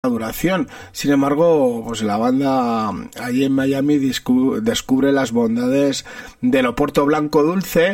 duración. Sin embargo, pues la banda allí en Miami descubre las bondades del oporto blanco dulce,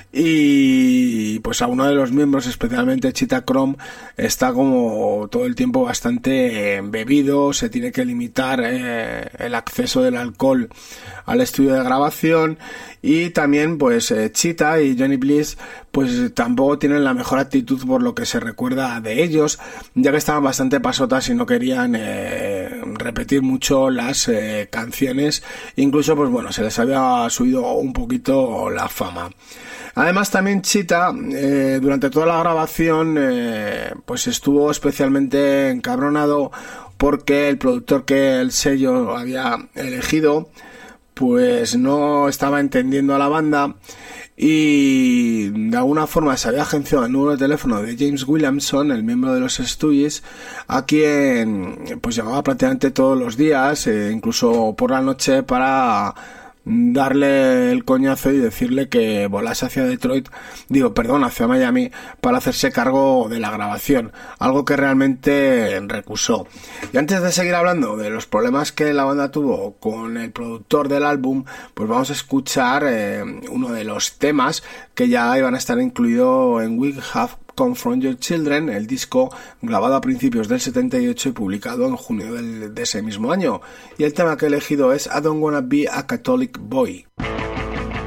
y pues a uno de los miembros, especialmente Cheetah Chrome, está como todo el tiempo bastante bebido. Se tiene que limitar el acceso del alcohol al estudio de grabación, y también pues Cheetah y Johnny Bliss pues tampoco tienen la mejor actitud por lo que se recuerda de ellos, ya que estaban bastante pasotas y no querían repetir mucho las canciones. Incluso pues bueno, se les había subido un poquito la fama. Además también Cheetah durante toda la grabación pues estuvo especialmente encabronado porque el productor que el sello había elegido pues no estaba entendiendo a la banda, y de alguna forma se había agenciado el número de teléfono de James Williamson, el miembro de los Stooges, a quien pues llamaba prácticamente todos los días, incluso por la noche, para darle el coñazo y decirle que volase hacia hacia Miami, para hacerse cargo de la grabación, algo que realmente recusó. Y antes de seguir hablando de los problemas que la banda tuvo con el productor del álbum, pues vamos a escuchar uno de los temas que ya iban a estar incluidos en We Have Come From Your Children, el disco grabado a principios del 78 y publicado en junio de ese mismo año. Y el tema que he elegido es I Don't Wanna Be a Catholic Boy.